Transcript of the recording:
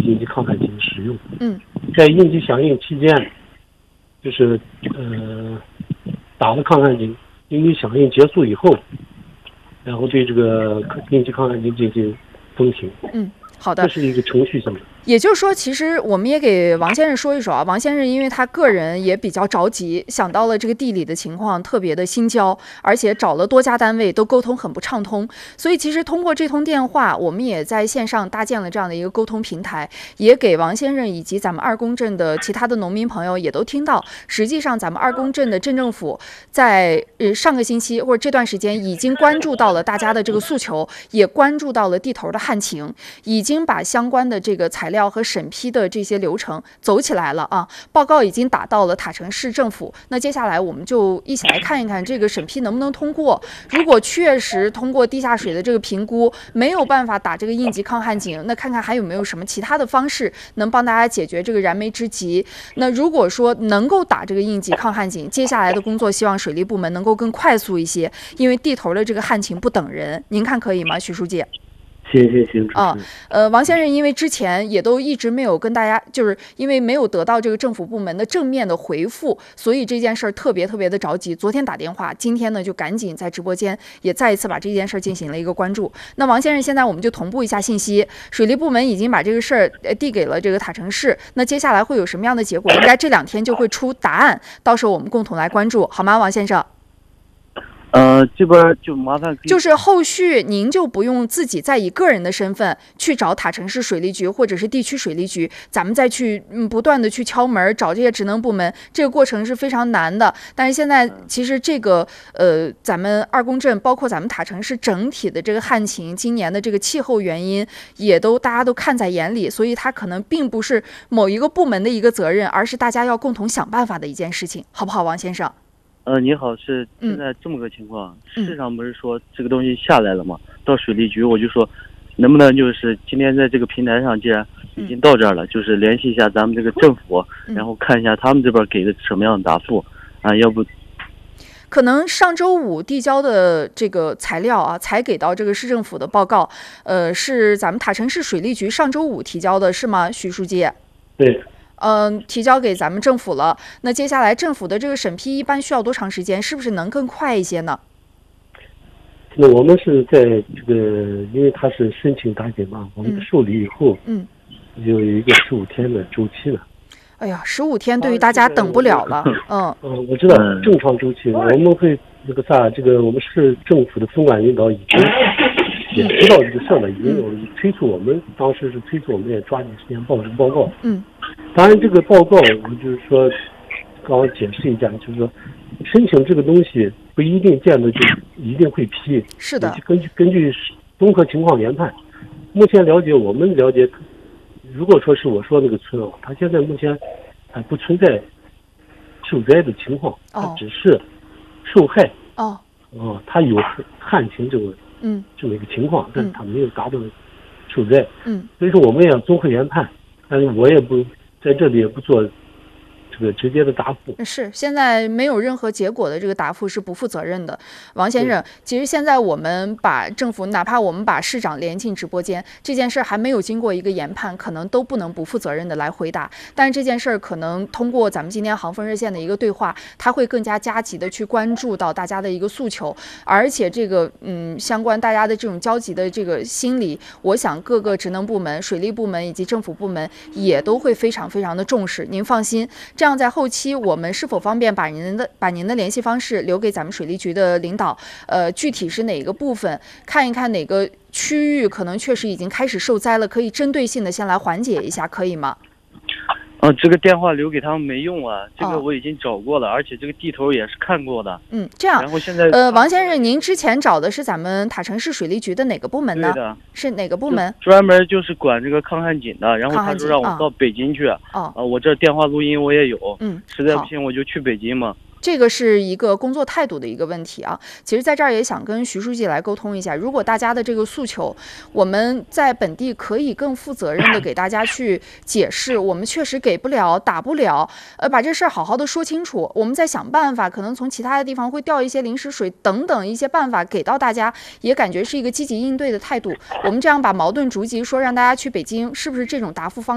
应急抗旱井使用。 嗯， 在应急响应期间，就是打了抗旱井，应急响应结束以后，然后对这个应急抗旱井进行封停。 嗯，好的， 这是一个程序上的。 也就是说，其实我们也给王先生说一说啊。王先生因为他个人也比较着急，想到了这个地理的情况特别的心焦，而且找了多家单位都沟通很不畅通，所以其实通过这通电话，我们也在线上搭建了这样的一个沟通平台，也给王先生以及咱们二宫镇的其他的农民朋友也都听到，实际上咱们二宫镇的镇政府在上个星期或者这段时间已经关注到了大家的这个诉求，也关注到了地头的旱情，已经把相关的这个材料和审批的这些流程走起来了啊，报告已经打到了塔城市政府。那接下来我们就一起来看一看这个审批能不能通过。如果确实通过地下水的这个评估没有办法打这个应急抗旱井，那看看还有没有什么其他的方式能帮大家解决这个燃眉之急。那如果说能够打这个应急抗旱井，接下来的工作希望水利部门能够更快速一些，因为地头的这个旱情不等人。您看可以吗，徐书记？ 行啊，王先生因为之前也都一直没有跟大家，就是因为没有得到这个政府部门的正面的回复，所以这件事儿特别的着急。昨天打电话，今天呢就赶紧在直播间也再一次把这件事儿进行了一个关注。那王先生，现在我们就同步一下信息，水利部门已经把这个事儿递给了这个塔城市，那接下来会有什么样的结果？应该这2天就会出答案，到时候我们共同来关注，好吗，王先生？ 这边就麻烦， 就是后续您就不用自己再以个人的身份去找塔城市水利局或者是地区水利局，咱们再去不断的去敲门找这些职能部门，这个过程是非常难的。但是现在其实这个咱们二宫镇包括咱们塔城市整体的这个旱情，今年的这个气候原因也都大家都看在眼里，所以它可能并不是某一个部门的一个责任，而是大家要共同想办法的一件事情，好不好，王先生？ 你好，是现在这么个情况，市场不是说这个东西下来了吗？到水利局我就说，能不能就是今天在这个平台上，既然已经到这儿了，就是联系一下咱们这个政府，然后看一下他们这边给的什么样的答复啊？要不可能上周五递交的这个材料啊，才给到这个市政府的报告，是咱们塔城市水利局上周五提交的，是吗，徐书记？ 对。 提交给咱们政府了。那接下来政府的这个审批一般需要多长时间？是不是能更快一些呢？ 那我们是在这个，因为它是申请打井嘛，我们受理以后，就有一个15天的周期了。 哎呀，15天对于大家等不了了。 我知道正常周期，我们会这个我们市政府的分管领导已经也知道这个事儿了，已经有催促我们，当时是催促我们也抓紧时间报这个报告。当然这个报告我们就是说，刚刚解释一下，就是说申请这个东西不一定见得就一定会批， 是的， 根据综合情况研判。目前我们了解，如果说是我说那个村啊，它现在目前还不存在受灾的情况，它只是受害。它有旱情这么一个情况，但是它没有达到受灾。所以说我们也要综合研判，但是我也不在这里也不做这个直接的答复。 是，现在没有任何结果的这个答复是不负责任的，王先生。其实现在我们把政府，哪怕我们把市长连进直播间，这件事还没有经过一个研判，可能都不能不负责任的来回答。但是这件事可能通过咱们今天航风热线的一个对话，他会更加加急的去关注到大家的一个诉求，而且这个相关大家的这种焦急的这个心理，我想各个职能部门、水利部门以及政府部门也都会非常的重视。您放心，这样在后期我们是否方便把您的联系方式留给咱们水利局的领导？具体是哪个部分，看一看哪个区域可能确实已经开始受灾了，可以针对性的先来缓解一下，可以吗？ 这个电话留给他们没用啊，这个我已经找过了，而且这个地头也是看过的。 这样。 然后现在王先生，您之前找的是咱们塔城市水利局的哪个部门呢？ 对的。 是哪个部门？ 专门就是管这个抗旱井的，然后他说让我到北京去。我这电话录音我也有。实在不行我就去北京嘛。 这个是一个工作态度的一个问题啊。其实在这儿也想跟徐书记来沟通一下，如果大家的这个诉求，我们在本地可以更负责任的给大家去解释，我们确实给不了打不了，把这事儿好好的说清楚，我们再想办法，可能从其他的地方会调一些临时水等等一些办法给到大家，也感觉是一个积极应对的态度。我们这样把矛盾逐级说让大家去北京，是不是这种答复方